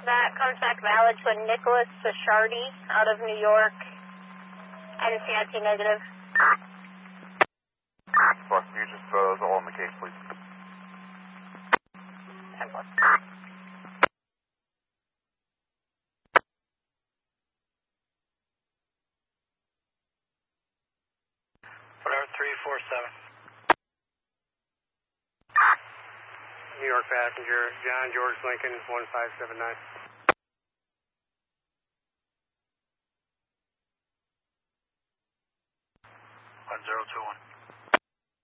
That contact valid to a Nicholas Sichardi out of New York. NCIT negative. Plus, you just is all on the case, please. 10 plus. Whatever, 347. New York passenger, John George Lincoln, 1579. 1021.